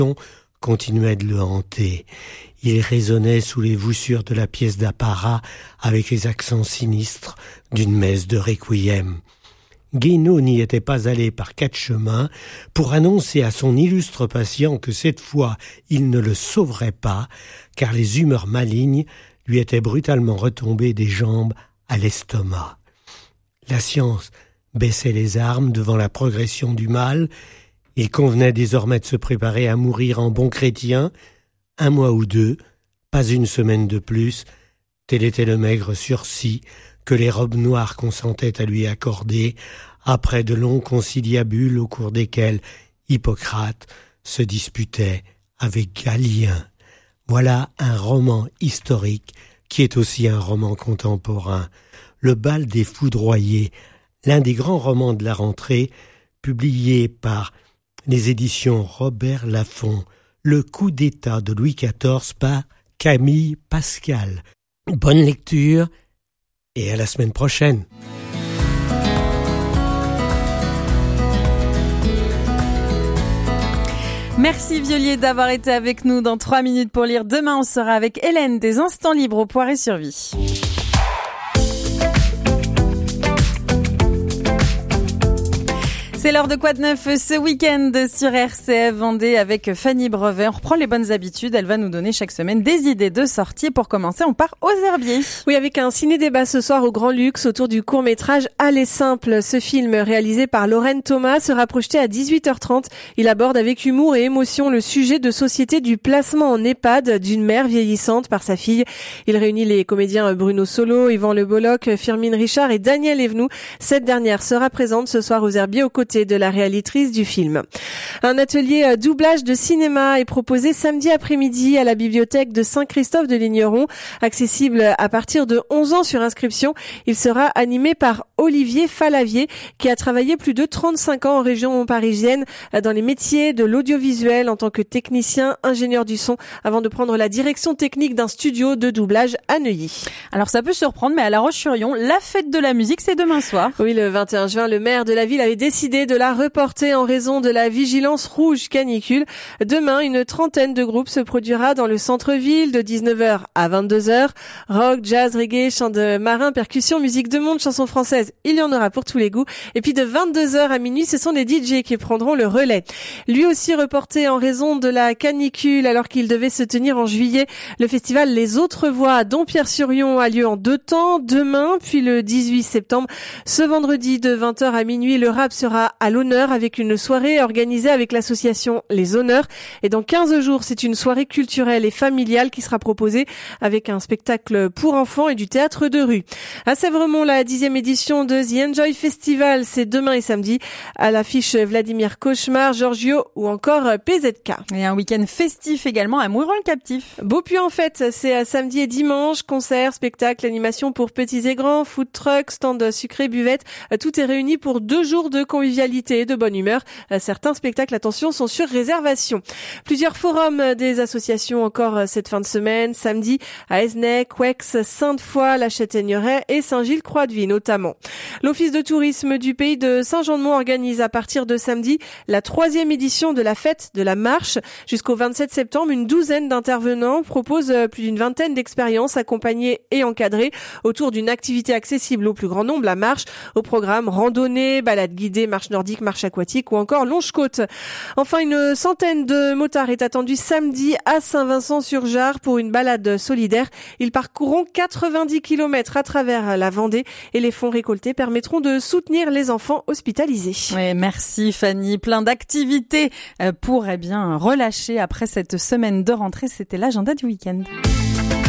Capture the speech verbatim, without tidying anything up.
continuait de le hanter. Il résonnait sous les voussures de la pièce d'apparat avec les accents sinistres d'une messe de requiem. Guénaud n'y était pas allé par quatre chemins pour annoncer à son illustre patient que cette fois il ne le sauverait pas, car les humeurs malignes lui étaient brutalement retombées des jambes à l'estomac. La science baissait les armes devant la progression du mal. Il convenait désormais de se préparer à mourir en bon chrétien. Un mois ou deux, pas une semaine de plus, tel était le maigre sursis que les robes noires consentaient à lui accorder, après de longs conciliabules au cours desquels Hippocrate se disputait avec Galien. Voilà un roman historique qui est aussi un roman contemporain. Le bal des foudroyés, l'un des grands romans de la rentrée, publié par les éditions Robert Laffont. Le coup d'État de Louis quatorze par Camille Pascal. Bonne lecture et à la semaine prochaine. Merci Violier d'avoir été avec nous dans trois minutes pour lire. Demain, on sera avec Hélène des Instants Libres au Poiré-sur-Vie. C'est l'heure de Quoi de neuf ce week-end sur R C F Vendée avec Fanny Brevet. On reprend les bonnes habitudes. Elle va nous donner chaque semaine des idées de sortie. Pour commencer, on part aux Herbiers. Oui, avec un ciné-débat ce soir au Grand Luxe autour du court-métrage Aller simple. Ce film réalisé par Lorraine Thomas sera projeté à dix-huit heures trente. Il aborde avec humour et émotion le sujet de société du placement en EHPAD d'une mère vieillissante par sa fille. Il réunit les comédiens Bruno Solo, Yvan Le Bolloc, Firmin Richard et Daniel Evenou. Cette dernière sera présente ce soir aux Herbiers aux côtés de la réalisatrice du film. Un atelier doublage de cinéma est proposé samedi après-midi à la bibliothèque de Saint-Christophe-de-Ligneron, accessible à partir de onze ans sur inscription. Il sera animé par Olivier Falavier, qui a travaillé plus de trente-cinq ans en région parisienne dans les métiers de l'audiovisuel en tant que technicien, ingénieur du son, avant de prendre la direction technique d'un studio de doublage à Neuilly. Alors ça peut surprendre, mais à La Roche-sur-Yon, la fête de la musique, c'est demain soir. Oui, le vingt et un juin, le maire de la ville avait décidé de la reporter en raison de la vigilance rouge canicule. Demain, une trentaine de groupes se produira dans le centre-ville de dix-neuf heures à vingt-deux heures. Rock, jazz, reggae, chant de marin, percussion, musique de monde, chansons françaises, il y en aura pour tous les goûts. Et puis de vingt-deux heures à minuit, ce sont les D J qui prendront le relais. Lui aussi reporté en raison de la canicule alors qu'il devait se tenir en juillet. Le festival Les Autres Voix à Dompierre-sur-Yon a lieu en deux temps, demain puis le dix-huit septembre. Ce vendredi de vingt heures à minuit, le rap sera à l'honneur avec une soirée organisée avec l'association Les Honneurs. Et dans quinze jours, c'est une soirée culturelle et familiale qui sera proposée avec un spectacle pour enfants et du théâtre de rue. À Sèvremont, la dixième édition de The Enjoy Festival, c'est demain et samedi. À l'affiche Vladimir Cauchemar, Giorgio ou encore P Z K. Et un week-end festif également à Mouilleron-le-Captif. Beaupuy en fête, c'est à samedi et dimanche. Concerts, spectacles, animations pour petits et grands, food truck, stand sucré, buvette. Tout est réuni pour deux jours de convivialité et de bonne humeur. Certains spectacles, attention, sont sur réservation. Plusieurs forums des associations encore cette fin de semaine. Samedi à Esnay, Couex, Sainte-Foy, La Châtaigneraie et Saint-Gilles-Croix-de-Vie notamment. L'Office de tourisme du pays de Saint-Jean-de-Mont organise à partir de samedi la troisième édition de la fête de la marche. Jusqu'au vingt-sept septembre, une douzaine d'intervenants proposent plus d'une vingtaine d'expériences accompagnées et encadrées autour d'une activité accessible au plus grand nombre, la marche. Au programme randonnée, balade guidée, marche nordique, marche aquatique ou encore longe-côte. Enfin, une centaine de motards est attendue samedi à Saint-Vincent-sur-Jard pour une balade solidaire. Ils parcourront quatre-vingt-dix kilomètres à travers la Vendée et les fonds récoltés permettront de soutenir les enfants hospitalisés. Ouais, merci Fanny. Plein d'activités pour eh bien relâcher après cette semaine de rentrée. C'était l'agenda du week-end.